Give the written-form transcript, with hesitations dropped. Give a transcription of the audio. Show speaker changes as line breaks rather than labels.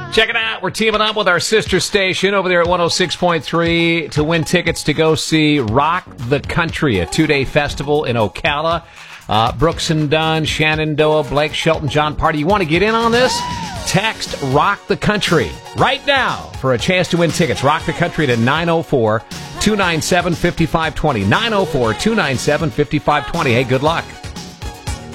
Check it out. We're teaming up with our sister station over there at 106.3 to win tickets to go see Rock the Country, a 2-day festival in Ocala. Brooks and Dunn, Shenandoah, Blake Shelton, John Party. You want to get in on this? Text Rock the Country right now for a chance to win tickets. Rock the Country to 904-297-5520. 904-297-5520. Hey, good luck.